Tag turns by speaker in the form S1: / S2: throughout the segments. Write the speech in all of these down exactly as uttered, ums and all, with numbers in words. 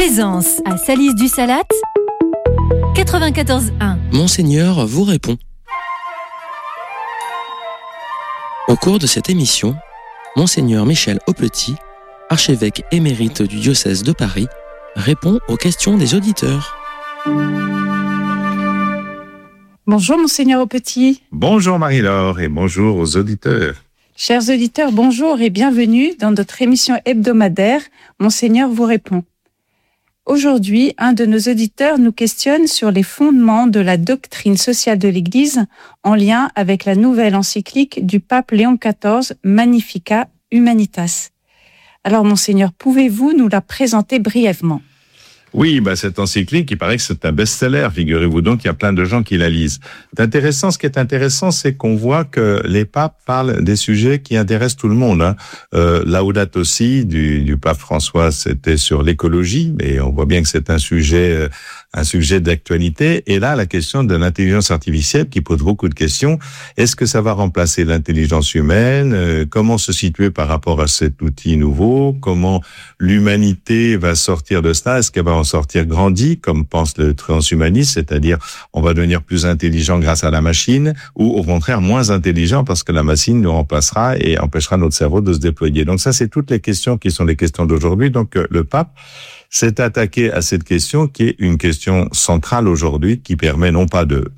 S1: Présence à Salis-du-Salat, quatre-vingt-quatorze un.
S2: Monseigneur vous répond. Au cours de cette émission, Monseigneur Michel Aupetit, archevêque émérite du diocèse de Paris, répond aux questions des auditeurs.
S3: Bonjour Monseigneur Aupetit.
S4: Bonjour Marie-Laure et bonjour aux auditeurs.
S3: Chers auditeurs, bonjour et bienvenue dans notre émission hebdomadaire Monseigneur vous répond. Aujourd'hui, un de nos auditeurs nous questionne sur les fondements de la doctrine sociale de l'Église en lien avec la nouvelle encyclique du pape Léon quatorze, Magnificat Humanitas. Alors Monseigneur, pouvez-vous nous la présenter brièvement ?
S4: Oui, bah, cette encyclique, il paraît que c'est un best-seller, figurez-vous donc, il y a plein de gens qui la lisent. C'est intéressant, ce qui est intéressant, c'est qu'on voit que les papes parlent des sujets qui intéressent tout le monde. Hein. Euh, Laudato Si du, du pape François, c'était sur l'écologie, mais on voit bien que c'est un sujet, euh, un sujet d'actualité. Et là, la question de l'intelligence artificielle qui pose beaucoup de questions. Est-ce que ça va remplacer l'intelligence humaine ? euh, Comment se situer par rapport à cet outil nouveau ? Comment l'humanité va sortir de cela ? Est-ce qu'elle va en sortir grandi, comme pense le transhumanisme, c'est-à-dire on va devenir plus intelligent grâce à la machine, ou au contraire moins intelligent parce que la machine nous remplacera et empêchera notre cerveau de se déployer. Donc ça, c'est toutes les questions qui sont les questions d'aujourd'hui. Donc le pape s'est attaqué à cette question qui est une question centrale aujourd'hui, qui permet non pas de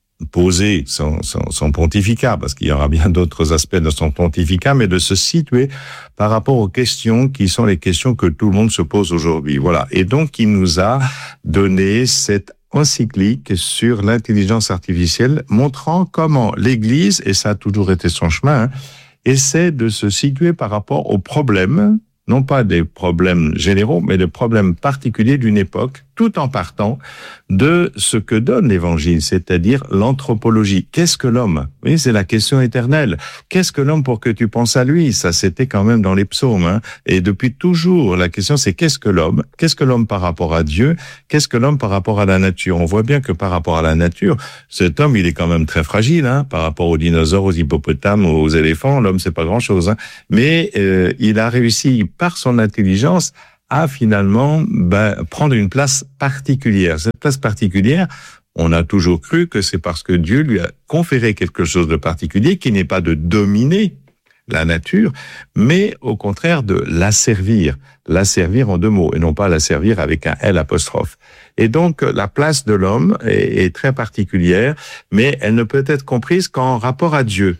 S4: poser son, son, son pontificat, parce qu'il y aura bien d'autres aspects de son pontificat, mais de se situer par rapport aux questions qui sont les questions que tout le monde se pose aujourd'hui. Voilà. Et donc, il nous a donné cette encyclique sur l'intelligence artificielle, montrant comment l'Église, et ça a toujours été son chemin, hein, essaie de se situer par rapport aux problèmes, non pas des problèmes généraux, mais des problèmes particuliers d'une époque, tout en partant de ce que donne l'Évangile, c'est-à-dire l'anthropologie. Qu'est-ce que l'homme ? Oui, c'est la question éternelle. Qu'est-ce que l'homme pour que tu penses à lui ? Ça, c'était quand même dans les psaumes. Hein. Et depuis toujours, la question, c'est qu'est-ce que l'homme ? Qu'est-ce que l'homme par rapport à Dieu ? Qu'est-ce que l'homme par rapport à la nature ? On voit bien que par rapport à la nature, cet homme, il est quand même très fragile. Hein, par rapport aux dinosaures, aux hippopotames, aux éléphants, l'homme, c'est pas grand-chose. Hein. Mais euh, il a réussi, par son intelligence, à finalement ben, prendre une place particulière. Cette place particulière, on a toujours cru que c'est parce que Dieu lui a conféré quelque chose de particulier, qui n'est pas de dominer la nature, mais au contraire de l'asservir. L'asservir en deux mots, et non pas l'asservir avec un L apostrophe. Et donc, la place de l'homme est, est très particulière, mais elle ne peut être comprise qu'en rapport à Dieu.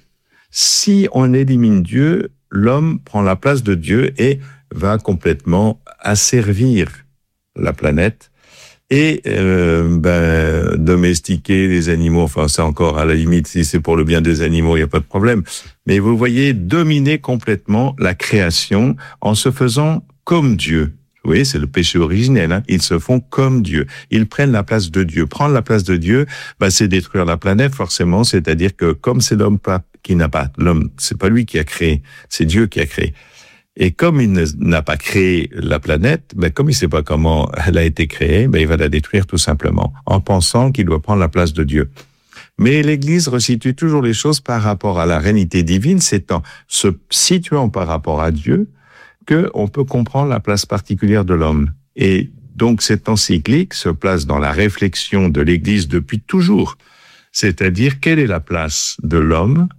S4: Si on élimine Dieu, l'homme prend la place de Dieu et va complètement asservir la planète et euh, ben, domestiquer les animaux. Enfin, c'est encore à la limite, si c'est pour le bien des animaux, il n'y a pas de problème. Mais vous voyez, dominer complètement la création en se faisant comme Dieu. Vous voyez, c'est le péché originel. Hein. Ils se font comme Dieu. Ils prennent la place de Dieu. Prendre la place de Dieu, ben, c'est détruire la planète, forcément. C'est-à-dire que comme c'est l'homme qui n'a pas, l'homme, c'est pas lui qui a créé, c'est Dieu qui a créé. Et comme il n'a pas créé la planète, ben comme il ne sait pas comment elle a été créée, ben il va la détruire tout simplement, en pensant qu'il doit prendre la place de Dieu. Mais l'Église resitue toujours les choses par rapport à la réalité divine, c'est en se situant par rapport à Dieu qu'on peut comprendre la place particulière de l'homme. Et donc cette encyclique se place dans la réflexion de l'Église depuis toujours, c'est-à-dire quelle est la place de l'homme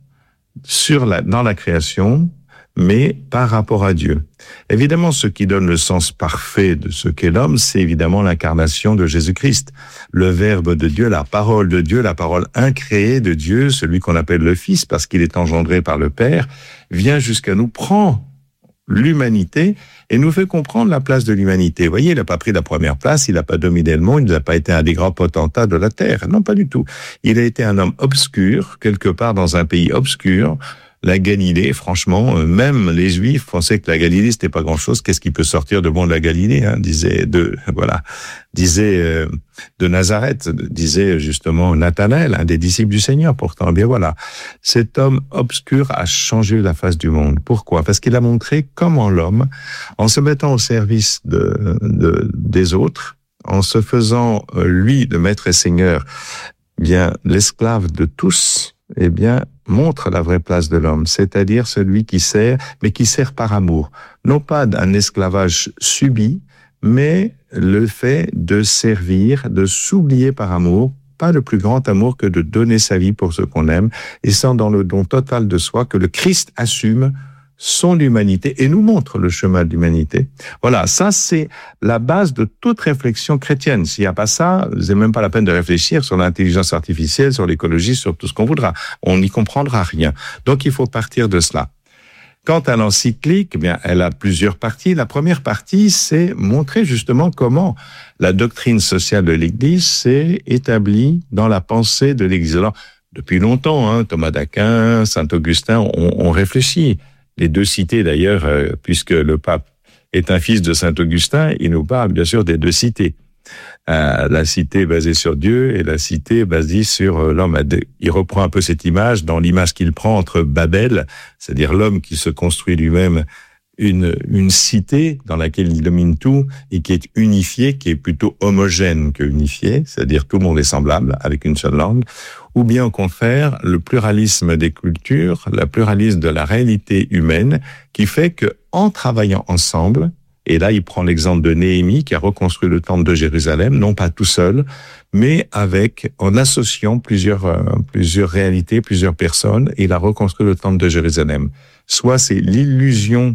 S4: sur la, dans la création, mais par rapport à Dieu. Évidemment, ce qui donne le sens parfait de ce qu'est l'homme, c'est évidemment l'incarnation de Jésus-Christ, le Verbe de Dieu, la parole de Dieu, la parole incréée de Dieu, celui qu'on appelle le Fils, parce qu'il est engendré par le Père, vient jusqu'à nous, prend l'humanité et nous fait comprendre la place de l'humanité. Vous voyez, il n'a pas pris la première place, il n'a pas dominé le monde, il n'a pas été un des grands potentats de la terre. Non, pas du tout. Il a été un homme obscur, quelque part dans un pays obscur, la Galilée, franchement, même les Juifs pensaient que la Galilée c'était pas grand-chose. Qu'est-ce qui peut sortir de bon de la Galilée, hein, disait de voilà, disait euh, de Nazareth, disait justement Nathanaël, un des disciples du Seigneur. Pourtant, eh bien voilà, cet homme obscur a changé la face du monde. Pourquoi ? Parce qu'il a montré comment l'homme, en se mettant au service de, de des autres, en se faisant euh, lui de maître et seigneur, bien l'esclave de tous, eh bien montre la vraie place de l'homme, c'est-à-dire celui qui sert, mais qui sert par amour. Non pas d'un esclavage subi, mais le fait de servir, de s'oublier par amour, pas le plus grand amour que de donner sa vie pour ce qu'on aime, et sans dans le don total de soi que le Christ assume son humanité et nous montre le chemin de l'humanité. Voilà, ça c'est la base de toute réflexion chrétienne. S'il n'y a pas ça, c'est même pas la peine de réfléchir sur l'intelligence artificielle, sur l'écologie, sur tout ce qu'on voudra. On n'y comprendra rien. Donc il faut partir de cela. Quant à l'encyclique, eh bien, elle a plusieurs parties. La première partie, c'est montrer justement comment la doctrine sociale de l'Église s'est établie dans la pensée de l'Église. Alors, depuis longtemps, hein, Thomas d'Aquin, Saint Augustin ont, ont réfléchi. Les deux cités, d'ailleurs, euh, puisque le pape est un fils de Saint Augustin, il nous parle bien sûr des deux cités. Euh, la cité basée sur Dieu et la cité basée sur euh, l'homme. Il reprend un peu cette image dans l'image qu'il prend entre Babel, c'est-à-dire l'homme qui se construit lui-même une, une cité dans laquelle il domine tout et qui est unifiée, qui est plutôt homogène que unifiée, c'est-à-dire tout le monde est semblable avec une seule langue, ou bien au contraire, le pluralisme des cultures, le pluralisme de la réalité humaine qui fait que en travaillant ensemble, et là, il prend l'exemple de Néhémie qui a reconstruit le temple de Jérusalem, non pas tout seul, mais avec, en associant plusieurs, euh, plusieurs réalités, plusieurs personnes, et il a reconstruit le temple de Jérusalem. Soit c'est l'illusion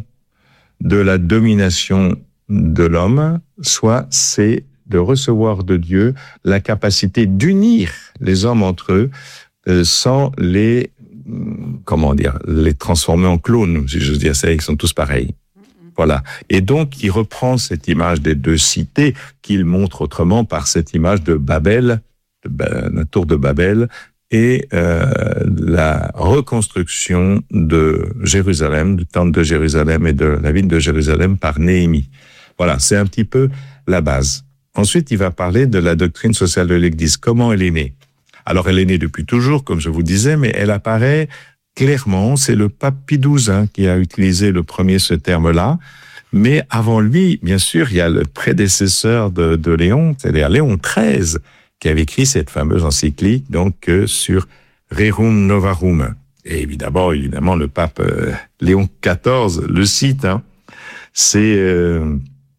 S4: de la domination de l'homme, soit c'est de recevoir de Dieu la capacité d'unir les hommes entre eux euh, sans les, comment dire, les transformer en clones, si j'ose dire ça, ils sont tous pareils. Voilà. Et donc, il reprend cette image des deux cités qu'il montre autrement par cette image de Babel, de ba- la tour de Babel, et euh, la reconstruction de Jérusalem, du temple de Jérusalem et de la ville de Jérusalem par Néhémie. Voilà, c'est un petit peu la base. Ensuite, il va parler de la doctrine sociale de l'Église. Comment elle est née? Alors, elle est née depuis toujours, comme je vous disais, mais elle apparaît clairement, c'est le pape Pie douze hein, qui a utilisé le premier ce terme-là. Mais avant lui, bien sûr, il y a le prédécesseur de, de Léon, c'est-à-dire Léon treize, qui avait écrit cette fameuse encyclique donc euh, sur Rerum Novarum. Et évidemment, évidemment, le pape euh, Léon quatorze le cite. Hein, c'est euh,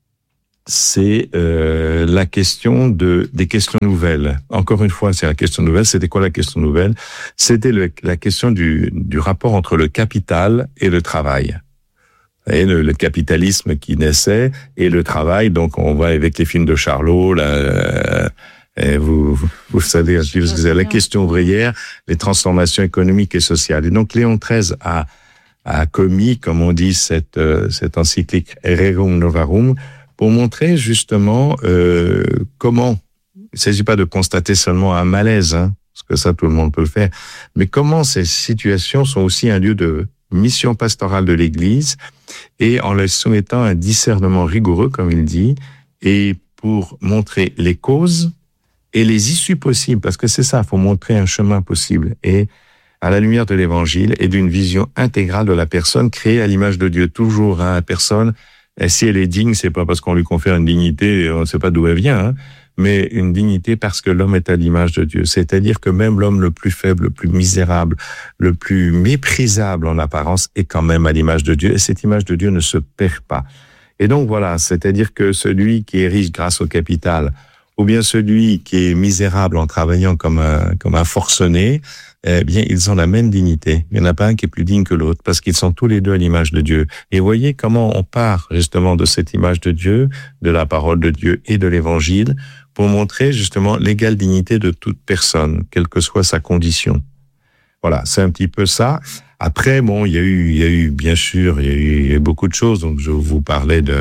S4: c'est euh, la question de des questions nouvelles. Encore une fois, c'est la question nouvelle. C'était quoi la question nouvelle? C'était le, la question du, du rapport entre le capital et le travail. Et le, le capitalisme qui naissait et le travail. Donc, on va avec les films de Charlot, là, euh, et vous, vous, vous savez, la question ouvrière, les transformations économiques et sociales. Et donc, Léon treize a, a commis, comme on dit, cette, euh, cette encyclique Rerum Novarum, pour montrer justement euh, comment, il ne s'agit pas de constater seulement un malaise, hein, parce que ça tout le monde peut le faire, mais comment ces situations sont aussi un lieu de mission pastorale de l'Église, et en leur soumettant un discernement rigoureux, comme il dit, et pour montrer les causes et les issues possibles, parce que c'est ça, il faut montrer un chemin possible, et à la lumière de l'Évangile et d'une vision intégrale de la personne créée à l'image de Dieu, toujours hein, la personne. Et si elle est digne, c'est pas parce qu'on lui confère une dignité, on ne sait pas d'où elle vient, hein, mais une dignité parce que l'homme est à l'image de Dieu. C'est-à-dire que même l'homme le plus faible, le plus misérable, le plus méprisable en apparence est quand même à l'image de Dieu. Et cette image de Dieu ne se perd pas. Et donc voilà, c'est-à-dire que celui qui est riche grâce au capital, ou bien celui qui est misérable en travaillant comme un, comme un forcené, eh bien, ils ont la même dignité. Il n'y en a pas un qui est plus digne que l'autre, parce qu'ils sont tous les deux à l'image de Dieu. Et voyez comment on part justement de cette image de Dieu, de la parole de Dieu et de l'Évangile, pour montrer justement l'égale dignité de toute personne, quelle que soit sa condition. Voilà, c'est un petit peu ça. Après, bon, il y a eu, il y a eu, bien sûr, il y a eu, il y a eu beaucoup de choses. Donc, je vous parlais de.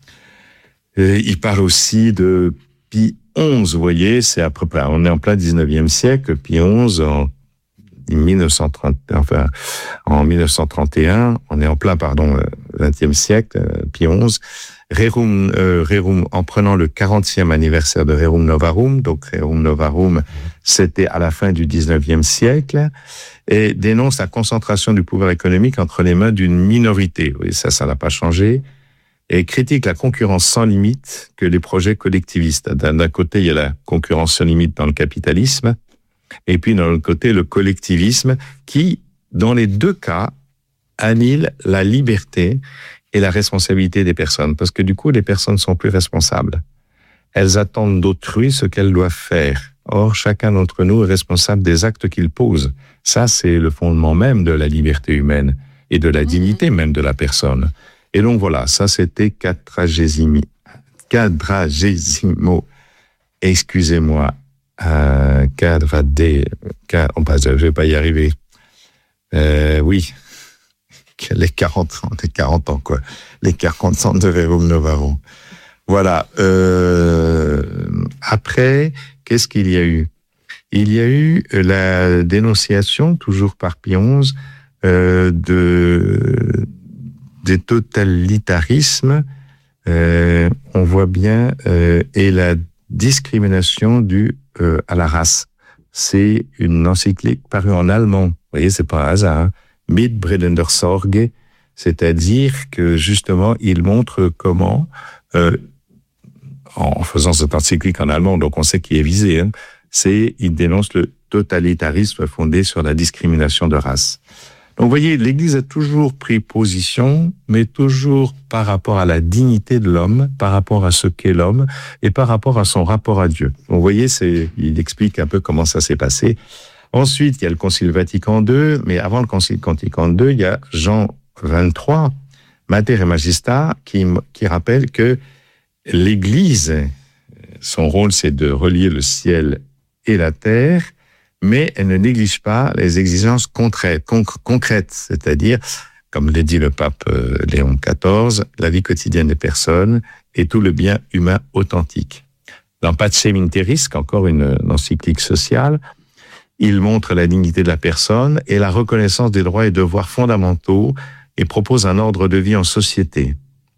S4: Euh, il parle aussi de Pie onze. Vous voyez, c'est à peu près. On est en plein dix-neuvième siècle. Pie onze, en mille neuf cent trente, enfin, en mille neuf cent trente et un, on est en plein, pardon, vingtième siècle, euh, Pie onze. Rerum, euh, Rerum, en prenant le quarantième anniversaire de Rerum Novarum, donc Rerum Novarum, c'était à la fin du dix-neuvième siècle, et dénonce la concentration du pouvoir économique entre les mains d'une minorité. Oui, ça, ça n'a pas changé. Et critique la concurrence sans limite que les projets collectivistes. D'un, d'un côté, il y a la concurrence sans limite dans le capitalisme, et puis d'un autre côté, le collectivisme qui, dans les deux cas, annihile la liberté et la responsabilité des personnes. Parce que du coup, les personnes sont plus responsables. Elles attendent d'autrui ce qu'elles doivent faire. Or, chacun d'entre nous est responsable des actes qu'il pose. Ça, c'est le fondement même de la liberté humaine et de la dignité même de la personne. Et donc voilà, ça c'était quadragésimo. Quadragésimo. Excusez-moi. Euh, quadradé. Quad, oh, bah, je vais pas y arriver. Euh, oui. Les quarante ans, les quarante ans, quoi. Les quarante ans de Jérôme Novaro. Voilà. Euh, après, qu'est-ce qu'il y a eu? Il y a eu la dénonciation, toujours par Pie onze, euh, de, des totalitarismes, euh, on voit bien, euh, et la discrimination due euh, à la race. C'est une encyclique parue en allemand. Vous voyez, c'est pas un hasard, hein. Mitbredender Sorge, c'est-à-dire que justement, il montre comment, euh, en faisant cette encyclique en allemand, donc on sait qui est visé, hein, c'est, il dénonce le totalitarisme fondé sur la discrimination de race. Donc, vous voyez, l'Église a toujours pris position, mais toujours par rapport à la dignité de l'homme, par rapport à ce qu'est l'homme, et par rapport à son rapport à Dieu. Donc, vous voyez, c'est, il explique un peu comment ça s'est passé. Ensuite, il y a le Concile Vatican deux, mais avant le Concile Vatican deux, il y a Jean vingt-trois, Mater et Magistat, qui, qui rappelle que l'Église, son rôle, c'est de relier le ciel et la terre, mais elle ne néglige pas les exigences concrètes, conc- concrètes, c'est-à-dire, comme l'a dit le pape euh, Léon quatorze, la vie quotidienne des personnes et tout le bien humain authentique. Dans Pacem in Terris, encore une, une encyclique sociale, il montre la dignité de la personne et la reconnaissance des droits et devoirs fondamentaux et propose un ordre de vie en société,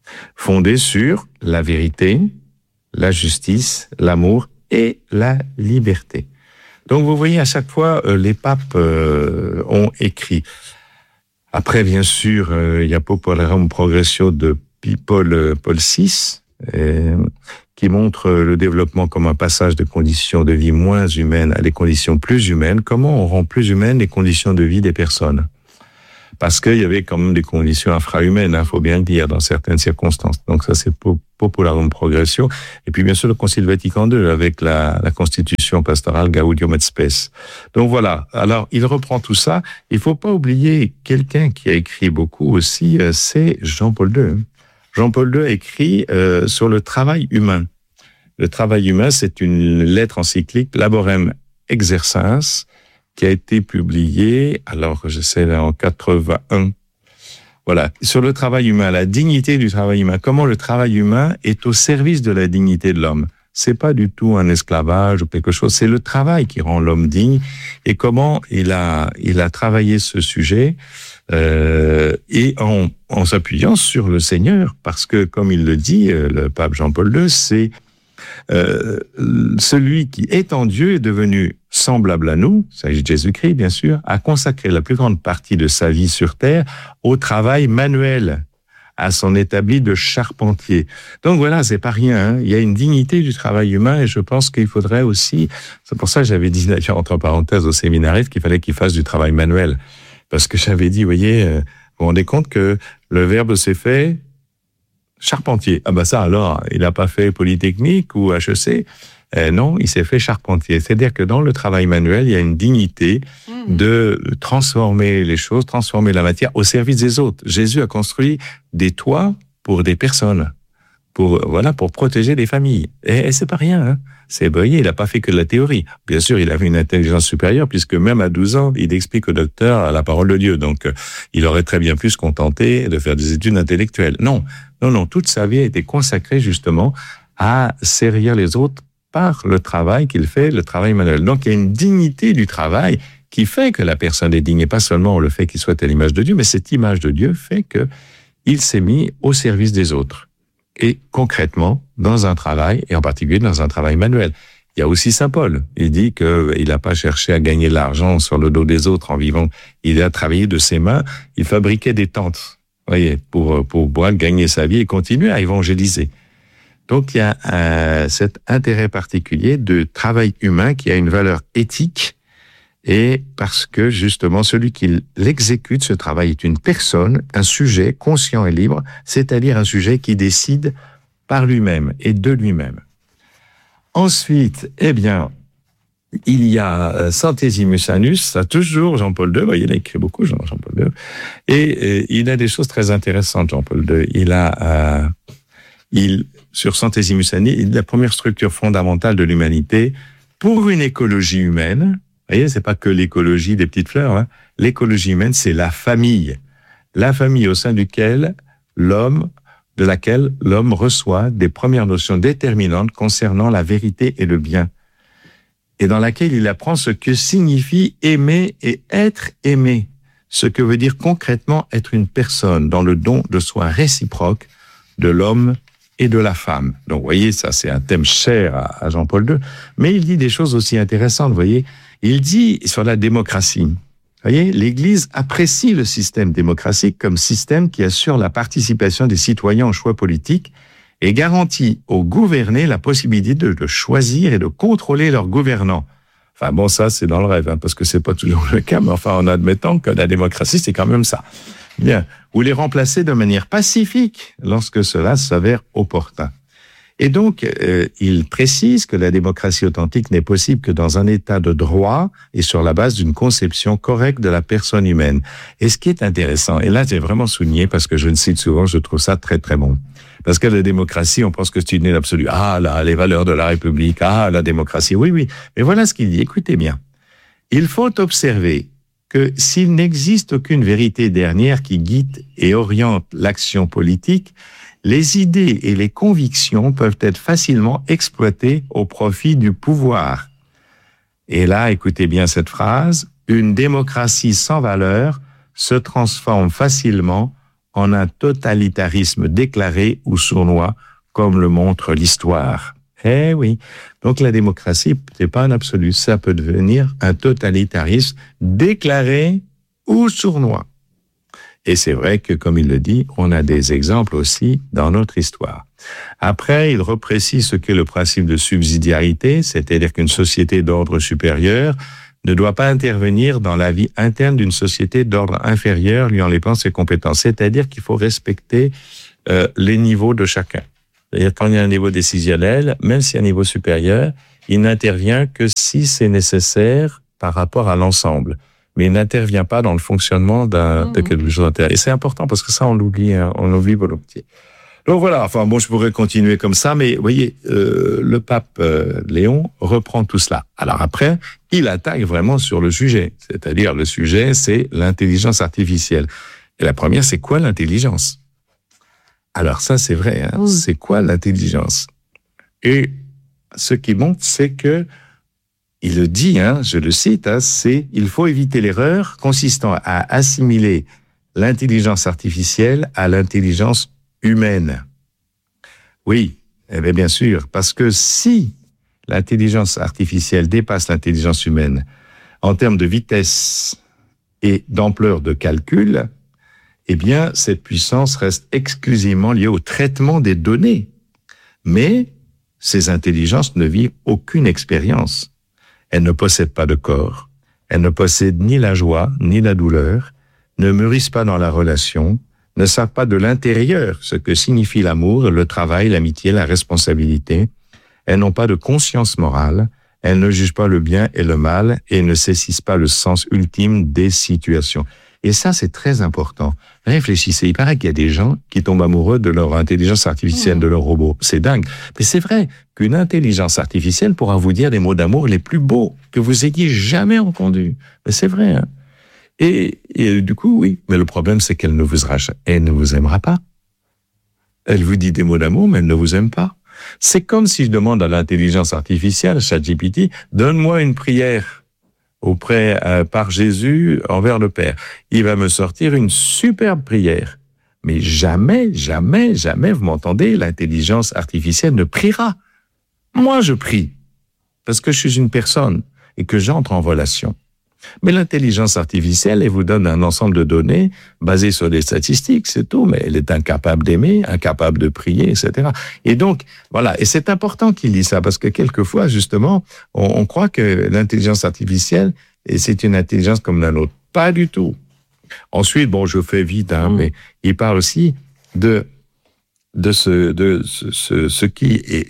S4: fondé sur la vérité, la justice, l'amour et la liberté. Donc vous voyez, à chaque fois, euh, les papes euh, ont écrit. Après, bien sûr, euh, il y a Popularum Progressio de Paul, Paul six, euh, qui montre le développement comme un passage de conditions de vie moins humaines à des conditions plus humaines. Comment on rend plus humaines les conditions de vie des personnes? Parce qu'il y avait quand même des conditions infrahumaines, hein, faut bien le dire, dans certaines circonstances. Donc ça, c'est Popularum Progressio. Et puis, bien sûr, le Concile Vatican deux, avec la, la constitution pastorale Gaudium et Spes. Donc voilà. Alors, il reprend tout ça. Il faut pas oublier quelqu'un qui a écrit beaucoup aussi, c'est Jean-Paul deux. Jean-Paul deux a écrit euh, sur le travail humain. Le travail humain, c'est une lettre encyclique, Laborem Exercens, qui a été publié, alors je sais là en quatre-vingt-un, voilà, sur le travail humain, la dignité du travail humain, comment le travail humain est au service de la dignité de l'homme. C'est pas du tout un esclavage ou quelque chose, c'est le travail qui rend l'homme digne, et comment il a il a travaillé ce sujet, euh, et en, en s'appuyant sur le Seigneur, parce que comme il le dit, le pape Jean-Paul deux, c'est Euh, celui qui étant Dieu est devenu semblable à nous, il s'agit de Jésus-Christ bien sûr, a consacré la plus grande partie de sa vie sur terre au travail manuel, à son établi de charpentier. Donc voilà, c'est pas rien, hein. Il y a une dignité du travail humain et je pense qu'il faudrait aussi, c'est pour ça que j'avais dit d'ailleurs entre parenthèses aux séminaristes qu'il fallait qu'ils fassent du travail manuel, parce que j'avais dit, vous voyez, euh, vous vous rendez compte que le verbe s'est fait charpentier. Ah ben ça alors, il n'a pas fait Polytechnique ou H E C. Euh, non, il s'est fait charpentier. C'est-à-dire que dans le travail manuel, il y a une dignité mmh. de transformer les choses, transformer la matière au service des autres. Jésus a construit des toits pour des personnes, pour voilà, pour protéger des familles. Et, et c'est pas rien. Hein. C'est, vous voyez, il n'a pas fait que de la théorie. Bien sûr, il avait une intelligence supérieure puisque même à douze ans, il explique au docteur la parole de Dieu. Donc, euh, il aurait très bien pu se contenter de faire des études intellectuelles. Non, non, non. Toute sa vie a été consacrée justement à servir les autres par le travail qu'il fait, le travail manuel. Donc, il y a une dignité du travail qui fait que la personne est digne, et pas seulement le fait qu'il soit à l'image de Dieu, mais cette image de Dieu fait que il s'est mis au service des autres. Et concrètement, dans un travail, et en particulier dans un travail manuel. Il y a aussi Saint Paul. Il dit qu'il n'a pas cherché à gagner de l'argent sur le dos des autres en vivant. Il a travaillé de ses mains. Il fabriquait des tentes, voyez, pour, pour pouvoir gagner sa vie et continuer à évangéliser. Donc, il y a euh, cet intérêt particulier de travail humain qui a une valeur éthique
S5: et parce que justement celui qui l'exécute, ce travail, est une personne, un sujet conscient et libre, c'est-à-dire un sujet qui décide par lui-même et de lui-même. Ensuite, eh bien, il y a Centesimus Annus, ça toujours Jean-Paul deux, il a écrit beaucoup Jean-Paul deux, et euh, il a des choses très intéressantes, Jean-Paul deux. Il a, euh, il, sur Centesimus Annus, il a la première structure fondamentale de l'humanité pour une écologie humaine. Vous voyez, c'est pas que l'écologie des petites fleurs, hein. L'écologie humaine, c'est la famille. La famille au sein duquel l'homme, de laquelle l'homme reçoit des premières notions déterminantes concernant la vérité et le bien. Et dans laquelle il apprend ce que signifie aimer et être aimé. Ce que veut dire concrètement être une personne dans le don de soi réciproque de l'homme et de la femme. Donc, vous voyez, ça, c'est un thème cher à, à Jean-Paul deux. Mais il dit des choses aussi intéressantes, vous voyez. Il dit sur la démocratie, vous voyez, l'Église apprécie le système démocratique comme système qui assure la participation des citoyens aux choix politiques et garantit aux gouvernés la possibilité de, de choisir et de contrôler leurs gouvernants. Enfin bon, ça c'est dans le rêve, hein, parce que c'est pas toujours le cas, mais enfin en admettant que la démocratie c'est quand même ça. Bien, ou les remplacer de manière pacifique lorsque cela s'avère opportun. Et donc, euh, il précise que la démocratie authentique n'est possible que dans un état de droit et sur la base d'une conception correcte de la personne humaine. Et ce qui est intéressant, et là j'ai vraiment souligné parce que je le cite souvent, je trouve ça très très bon. Parce que la démocratie, on pense que c'est une idée absolue. Ah là, les valeurs de la République, ah la démocratie, oui, oui. Mais voilà ce qu'il dit, écoutez bien. Il faut observer que s'il n'existe aucune vérité dernière qui guide et oriente l'action politique, les idées et les convictions peuvent être facilement exploitées au profit du pouvoir. Et là, écoutez bien cette phrase, une démocratie sans valeur se transforme facilement en un totalitarisme déclaré ou sournois, comme le montre l'histoire. Eh oui. Donc la démocratie, c'est pas un absolu, ça peut devenir un totalitarisme déclaré ou sournois. Et c'est vrai que, comme il le dit, on a des exemples aussi dans notre histoire. Après, il reprécise ce qu'est le principe de subsidiarité, c'est-à-dire qu'une société d'ordre supérieur ne doit pas intervenir dans la vie interne d'une société d'ordre inférieur, lui enlevant ses compétences. C'est-à-dire qu'il faut respecter euh, les niveaux de chacun. C'est-à-dire quand il y a un niveau décisionnel, même s'il y a un niveau supérieur, il n'intervient que si c'est nécessaire par rapport à l'ensemble. Mais il n'intervient pas dans le fonctionnement d'un, mmh. de quelque chose d'intérieur. Et c'est important parce que ça, on l'oublie, hein, on l'oublie volontiers. Donc voilà, enfin bon, je pourrais continuer comme ça, mais vous voyez, euh, le pape euh, Léon reprend tout cela. Alors après, il attaque vraiment sur le sujet. C'est-à-dire, le sujet, c'est l'intelligence artificielle. Et la première, c'est quoi l'intelligence? Alors ça, c'est vrai, hein, mmh. c'est quoi l'intelligence? Et ce qui montre, c'est que il le dit, hein, je le cite, hein, c'est « Il faut éviter l'erreur consistant à assimiler l'intelligence artificielle à l'intelligence humaine. » Oui, eh bien, bien sûr, parce que si l'intelligence artificielle dépasse l'intelligence humaine en termes de vitesse et d'ampleur de calcul, eh bien, cette puissance reste exclusivement liée au traitement des données. Mais ces intelligences ne vivent aucune expérience. Elles ne possèdent pas de corps, elles ne possèdent ni la joie, ni la douleur, ne mûrissent pas dans la relation, ne savent pas de l'intérieur ce que signifie l'amour, le travail, l'amitié, la responsabilité. Elles n'ont pas de conscience morale, elles ne jugent pas le bien et le mal et ne saisissent pas le sens ultime des situations. Et ça, c'est très important. Réfléchissez, il paraît qu'il y a des gens qui tombent amoureux de leur intelligence artificielle, mmh. de leur robot. C'est dingue. Mais c'est vrai qu'une intelligence artificielle pourra vous dire les mots d'amour les plus beaux que vous ayez jamais entendus. Mais c'est vrai, hein. Et, et du coup, oui. Mais le problème, c'est qu'elle ne vous, elle ne vous aimera pas. Elle vous dit des mots d'amour, mais elle ne vous aime pas. C'est comme si je demande à l'intelligence artificielle, ChatGPT, donne-moi une prière auprès euh, par Jésus envers le Père. Il va me sortir une superbe prière. Mais jamais, jamais, jamais, vous m'entendez, l'intelligence artificielle ne priera. Moi, je prie, parce que je suis une personne et que j'entre en relation. Mais l'intelligence artificielle, elle vous donne un ensemble de données basées sur des statistiques, c'est tout, mais elle est incapable d'aimer, incapable de prier, et cetera. Et donc, voilà, et c'est important qu'il dise ça, parce que quelquefois, justement, on, on croit que l'intelligence artificielle et c'est une intelligence comme la nôtre. Pas du tout. Ensuite, bon, je fais vite, hein, mmh. mais il parle aussi de de ce de ce, ce, ce qui est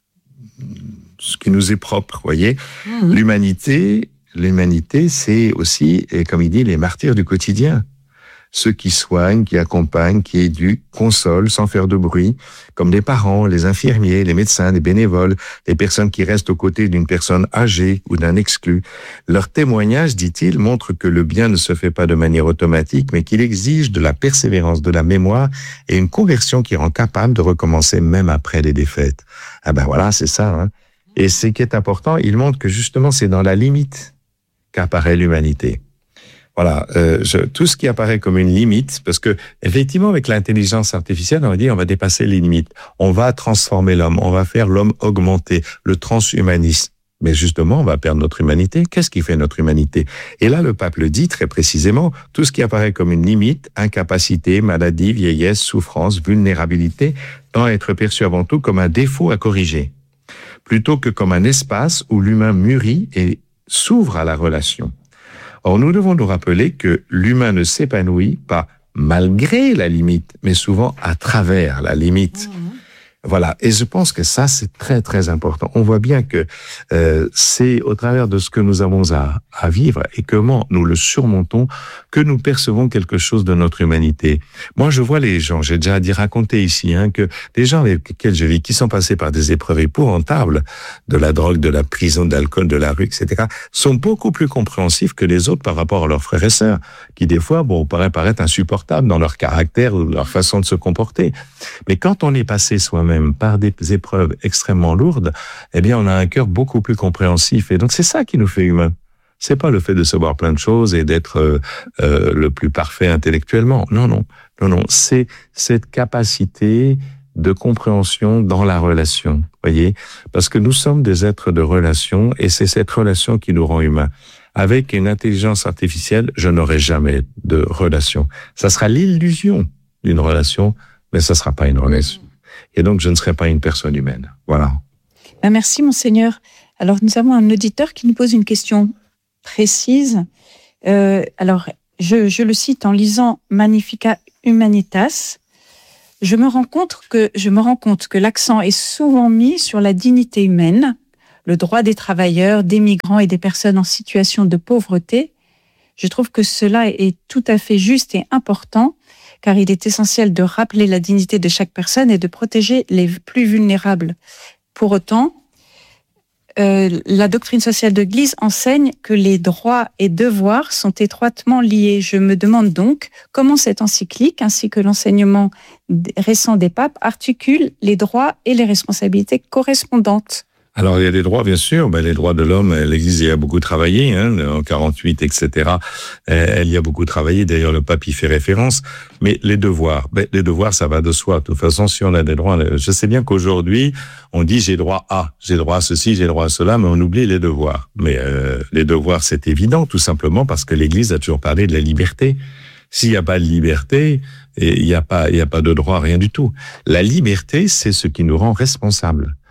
S5: ce qui nous est propre, vous voyez. Mmh. L'humanité, l'humanité, c'est aussi, et comme il dit, les martyrs du quotidien. Ceux qui soignent, qui accompagnent, qui éduquent, consolent sans faire de bruit, comme les parents, les infirmiers, les médecins, les bénévoles, les personnes qui restent aux côtés d'une personne âgée ou d'un exclu. Leur témoignage, dit-il, montre que le bien ne se fait pas de manière automatique, mais qu'il exige de la persévérance, de la mémoire et une conversion qui rend capable de recommencer même après les défaites. Ah ben voilà, c'est ça, hein. Et ce qui est important, il montre que justement, c'est dans la limite qu'apparaît l'humanité. Voilà, euh, je, tout ce qui apparaît comme une limite, parce que effectivement, avec l'intelligence artificielle, on va dire, on va dépasser les limites, on va transformer l'homme, on va faire l'homme augmenté, le transhumanisme. Mais justement, on va perdre notre humanité. Qu'est-ce qui fait notre humanité? Et là, le pape le dit très précisément, tout ce qui apparaît comme une limite, incapacité, maladie, vieillesse, souffrance, vulnérabilité, tend à être perçu avant tout comme un défaut à corriger, plutôt que comme un espace où l'humain mûrit et s'ouvre à la relation. Or, nous devons nous rappeler que l'humain ne s'épanouit pas malgré la limite, mais souvent à travers la limite. Mmh. Voilà. Et je pense que ça, c'est très, très important. On voit bien que euh, c'est au travers de ce que nous avons à, à vivre et comment nous le surmontons que nous percevons quelque chose de notre humanité. Moi, je vois les gens, j'ai déjà dit raconter ici, hein, que les gens avec lesquels je vis, qui sont passés par des épreuves épouvantables, de la drogue, de la prison, de l'alcool, de la rue, et cetera, sont beaucoup plus compréhensifs que les autres par rapport à leurs frères et sœurs, qui des fois, bon, paraît paraître insupportables dans leur caractère ou leur façon de se comporter. Mais quand on est passé soi-même même par des épreuves extrêmement lourdes, eh bien, on a un cœur beaucoup plus compréhensif. Et donc, c'est ça qui nous fait humains. C'est pas le fait de savoir plein de choses et d'être euh, euh, le plus parfait intellectuellement. Non, non, non, non. C'est cette capacité de compréhension dans la relation. Voyez, parce que nous sommes des êtres de relation et c'est cette relation qui nous rend humains. Avec une intelligence artificielle, je n'aurai jamais de relation. Ça sera l'illusion d'une relation, mais ça sera pas une relation. Et donc, je ne serai pas une personne humaine. Voilà.
S3: Ben merci, Monseigneur. Alors, nous avons un auditeur qui nous pose une question précise. Euh, alors, je, je le cite en lisant Magnificat Humanitas. Je me rends compte que, je me rends compte que l'accent est souvent mis sur la dignité humaine, le droit des travailleurs, des migrants et des personnes en situation de pauvreté. Je trouve que cela est tout à fait juste et important, car il est essentiel de rappeler la dignité de chaque personne et de protéger les plus vulnérables. Pour autant, euh, la doctrine sociale de l'Église enseigne que les droits et devoirs sont étroitement liés. Je me demande donc comment cette encyclique, ainsi que l'enseignement récent des papes, articulent les droits et les responsabilités correspondantes.
S4: Alors, il y a des droits, bien sûr. Ben, les droits de l'homme, l'Église y a beaucoup travaillé, hein, en quarante-huit, et cetera. Elle y a beaucoup travaillé. D'ailleurs, le pape y fait référence. Mais les devoirs, ben, les devoirs, ça va de soi. De toute façon, si on a des droits, je sais bien qu'aujourd'hui, on dit j'ai droit à, j'ai droit à ceci, j'ai droit à cela, mais on oublie les devoirs. Mais euh, les devoirs, c'est évident, tout simplement parce que l'Église a toujours parlé de la liberté. S'il n'y a pas de liberté, il n'y a pas, il n'y a pas de droit, rien du tout. La liberté, c'est ce qui nous rend responsables.